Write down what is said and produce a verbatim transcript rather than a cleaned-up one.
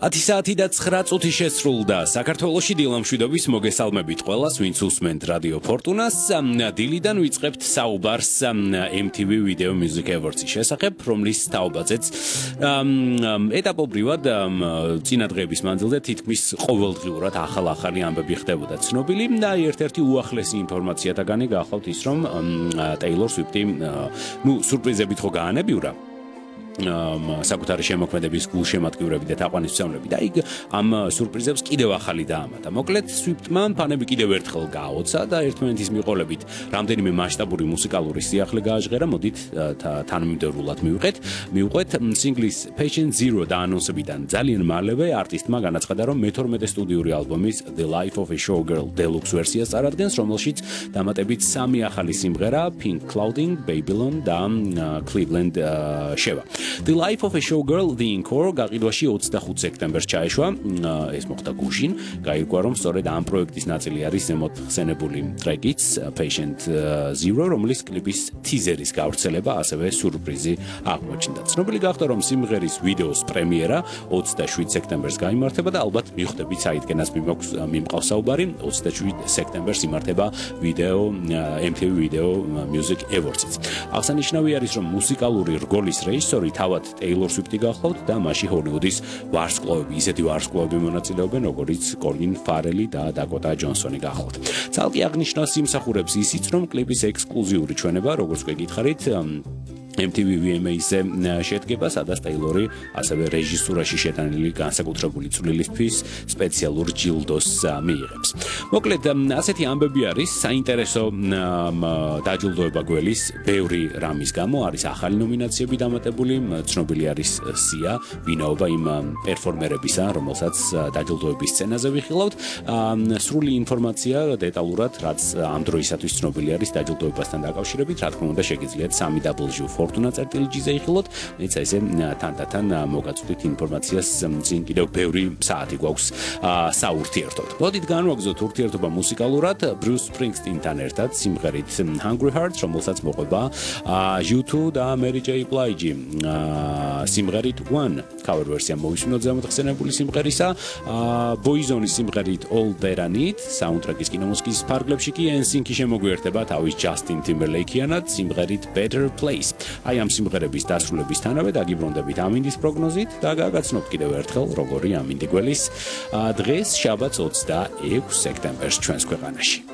ათი საათი და ცხრა წუთი შესრულდა საქართველოში დილამშვიდობის მოგესალმებით ყველას, ვინც უსმენთ რადიო ფორტუნას. დილიდან ვიწყებთ საუბარს M T V Video Music Awards-ის შესახებ, რომლის თაობაზეც ეტაპობრივად წინა დღეების მანძილზე თითქმის ყოველდღიურად ახალ-ახალი ამბები ხდებოდა ცნობილი და ერთ-ერთი უახლესი ინფორმაციათაგანი გახლავთ ის, რომ Taylor Swift-ი ნუ სურპრიზებით ხო გაანებიურა საკუთარი შემოქმედების გულშემატკივრები და თაყვანისმცემლები და იქ ამ სურპრიზებს კიდევ ახალი დაამატა. მოკლედ Swift-მა ფანები კიდევ ერთხელ გააოცა და ერთმანეთის მიყოლებით რამდენიმე მასშტაბური მუსიკალური სიახლე გააჟღერა. მოდით თანმიმდევრულად მივიღეთ. მივყვეთ სინგლის Patient Zero დაანონსებიდან ძალიან მალევე არტისტმა განაცხადა, რომ მეთორმეტე სტუდიური ალბომის The Life of a Showgirl Deluxe ვერსიას წარადგენს, რომელშიც დამატებით სამი ახალი სიმღერა Pink Clouding, Babylon და Cleveland შევა. The Life of a Showgirl The Encore გაყიდვაში ოცდახუთი სექტემბერს ჩაეშვა. ეს მოხდა გუშინ. გაირკვა, რომ სწორედ ამ პროექტის ნაწილი არის ზემოხსენებული ტრეკიც Patient Zero, რომლის კლიპის ტიზერის გავრცელება ასევე სურპრიზი აღმოჩნდა. ცნობილი გახდა, რომ სიმღერის ვიდეოს პრემიერა ოცდაშვიდ სექტემბერს გაიმართება და ალბათ მიხვდებით საიდგენას მიმყავს საუბარი. ოცდაშვიდ სექტემბერს იმართება ვიდეო M T V Video Music Awards-იც. აღსანიშნავი არის, რომ მუსიკალური რგოლის რეჟისორი თავად Taylor Swift-ი გახლავთ და მასში ჰოლივუდის ვარსკვლავები, ისეთი ვარსკვლავები მონაწილეობენ, როგორიც Colin Farrell და Dakota Johnson-ი გახლავთ. ცალკე აღნიშნავს იმსახურებს ისიც, რომ კლიპის ექსკლუზიური ჩვენება, როგორც გეკითხარით, M T V V M A-ზე შედგება, სადაც Taylor-ი ასევე რეჟისურაში შეტანილი განსაკუთრებული წვლილისთვის სპეციალურ ჯილდოს მიიღებს. მოკლედ, ასეთი ამბები არის, საინტერესო დაჯილდოება გველის ბევრი რამის გამო, არის ახალი ნომინაციები დამატებული, ცნობილი არის სია, ვინაობა იმ პერფორმერებისა, რომელსაც დაჯილდოების სცენაზე ვიხილავთ. სრული ინფორმაცია დეტალურად, რაც ამ დროისათვის ცნობილი არის დაჯილდოებასთან დაკავშირებით, რა თქმა უნდა, შეგიძლიათ სამი W Fortuna წერტილი ჯი-ზე იხილოთ. მეც ესე თანდათან მოგაწვდით ინფორმაციას, წინ კიდევ ბევრი საათი გვაქვს საურთიერთოდ. მოდით განვაგრძოთ ურთიერთობა მუსიკალურად Bruce Springsteen-თან ერთად სიმღერით Hungry Hearts, რომელსაც მოყვება U two და Mary J. Blige სიმღერით One cover version მოვისმინოთ ზემოხსენებული სიმღერისა. Boyzone-ის სიმღერით All That I Need, საუნდტრეკის კინომუსიკის ფარგლებში კი N Sync-ი შემოგვიერთება თავის Justin Timberlake-იანად სიმღერით Better Place. აი ამ სიმღერების დასრულებისთანავე დაგიბრუნდებით ამინდის პროგნოზით და გაგაცნობთ კიდევ ერთხელ, როგორი ამინდი გველის დღეს შაბათს ოცდაექვსი სექტემბერს ჩვენს ქვეყანაში.